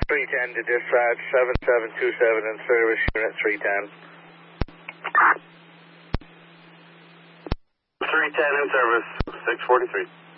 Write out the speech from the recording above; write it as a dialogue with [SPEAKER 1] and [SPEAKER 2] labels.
[SPEAKER 1] 310 to dispatch, 7727 in service, unit 310.
[SPEAKER 2] 310 in service, 643.